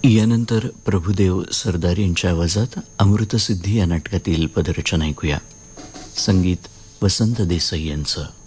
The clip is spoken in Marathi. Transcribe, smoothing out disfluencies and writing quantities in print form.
यानंतर प्रभुदेव सरदार यांच्या आवाजात अमृतसिद्धी या नाटकातील पदरचना ऐकूया. संगीत वसंत देसाई यांचं.